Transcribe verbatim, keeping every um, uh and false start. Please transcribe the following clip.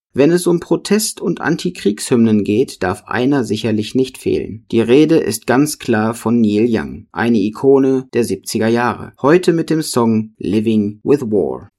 Wenn es um Protest- und Antikriegshymnen geht, darf einer sicherlich nicht fehlen. Die Rede ist ganz klar von Neil Young, eine Ikone der siebziger Jahre. Heute mit dem Song Living with War.